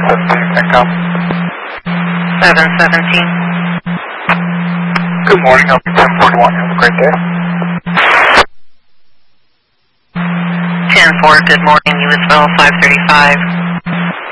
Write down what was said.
717, 717. Good morning, LP 1041. Have a great day. 10-4, good morning, USL 535.